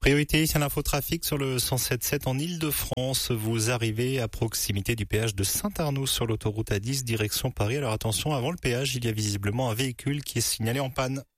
Priorité à l'infotrafic sur le 107.7 en Ile-de-France. Vous arrivez à proximité du péage de Saint-Arnoux sur l'autoroute A10 direction Paris. Alors attention, avant le péage, il y a visiblement un véhicule qui est signalé en panne.